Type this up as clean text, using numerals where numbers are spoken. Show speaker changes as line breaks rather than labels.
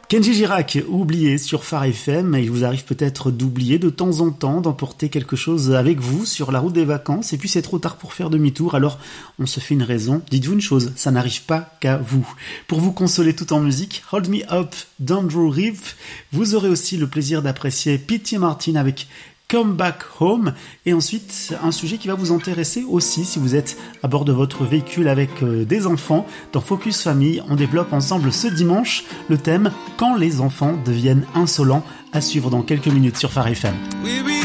Kenji Girac, oublié sur Phare FM, il vous arrive peut-être d'oublier de temps en temps d'emporter quelque chose avec vous sur la route des vacances, et puis c'est trop tard pour faire demi-tour, alors on se fait une raison. Dites-vous une chose, ça n'arrive pas qu'à vous. Pour vous consoler tout en musique, Hold Me Up d'Andrew Reeve, vous aurez aussi le plaisir d'apprécier P.T. Martin avec Come Back Home, et ensuite un sujet qui va vous intéresser aussi si vous êtes à bord de votre véhicule avec des enfants. Dans Focus Famille, on développe ensemble ce dimanche le thème « Quand les enfants deviennent insolents », à suivre dans quelques minutes sur Phare FM.